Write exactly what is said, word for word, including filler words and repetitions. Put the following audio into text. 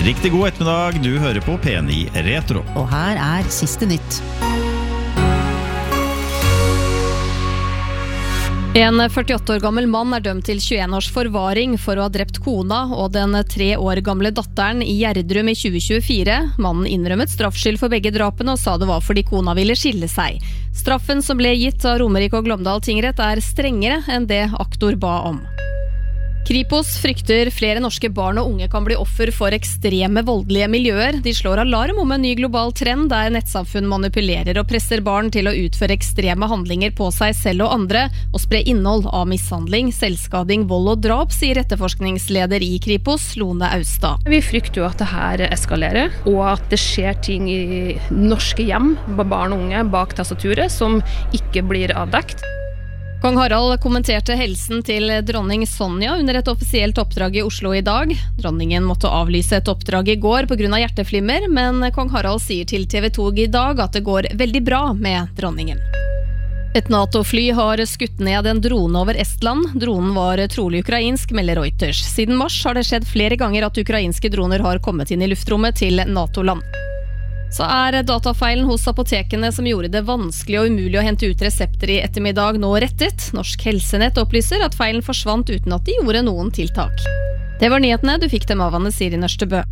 Riktig god ettermiddag, du hører på P ni Retro. Og her er siste nytt. En førtiåtte år gammel mann er dømt til tjueen års forvaring for å ha drept kona og den tre år gamle datteren i Gjerdrum i tjue tjuefire. Mannen innrømmet straffskyld for begge drapene og sa det var fordi kona ville skille seg. Straffen som ble gitt av Romerike og Glåmdal tingrett er strengere enn det aktor ba om. Kripos frykter flere norske barn og unge kan bli offer for ekstreme voldelige miljøer. De slår alarm om en ny global trend der nettsamfunn manipulerer og presser barn til å utføre ekstreme handlinger på seg selv og andre, og spre innhold av mishandling, selvskading, vold og drap, sier etterforskningsleder i Kripos, Lone Austad. Vi frykter jo at det her eskalerer, og at det skjer ting i norske hjem, barn og unge bak tastaturet, som ikke blir avdekt. Kong Harald kommenterte helsen til dronning Sonja under et offisielt oppdrag i Oslo i dag. Dronningen måtte avlyse et oppdrag i går på grunn av hjerteflimmer, men kong Harald sier til T V to i dag at det går veldig bra med dronningen. Et NATO-fly har skutt ned en drone over Estland. Dronen var trolig ukrainsk, melder Reuters. Siden mars har det skjedd flere ganger at ukrainske droner har kommet inn i luftrommet til NATO-land. Så er datafeilen hos apotekene som gjorde det vanskelig og umulig å hente ut resepter i ettermiddag nå rettet. Norsk Helsenett opplyser at feilen forsvant uten at de gjorde noen tiltak. Det var nyhetene, du fikk dem av Anne Siri Nørstebø.